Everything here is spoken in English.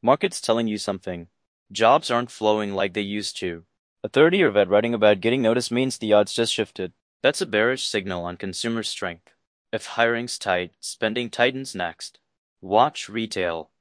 Market's telling you something. Jobs aren't flowing like they used to. A third-year vet writing about getting noticed means the odds just shifted. That's a bearish signal on consumer strength. If hiring's tight, spending tightens next. Watch retail.